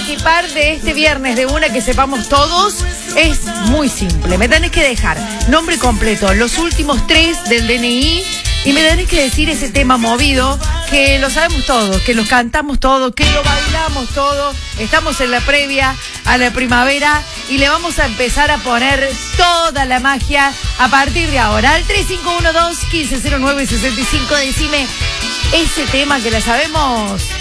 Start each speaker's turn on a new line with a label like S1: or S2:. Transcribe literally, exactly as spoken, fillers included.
S1: participar de este viernes de una que sepamos todos es muy simple. Me tenés que dejar nombre completo, los últimos tres del D N I y me tenés que decir ese tema movido que lo sabemos todos, que lo cantamos todos, que lo bailamos todos. Estamos en la previa a la primavera y le vamos a empezar a poner toda la magia a partir de ahora. Al tres cinco uno dos, uno cinco cero nueve, seis cinco, decime ese tema que la sabemos